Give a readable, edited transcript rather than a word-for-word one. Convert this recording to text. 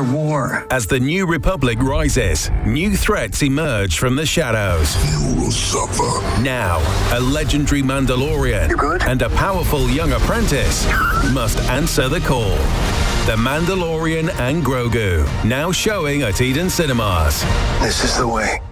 declare war. As the New Republic rises, new threats emerge from the shadows. You will suffer. Now, a legendary Mandalorian and a powerful young apprentice must answer the call. The Mandalorian and Grogu, now showing at Eden Cinemas. This is the way.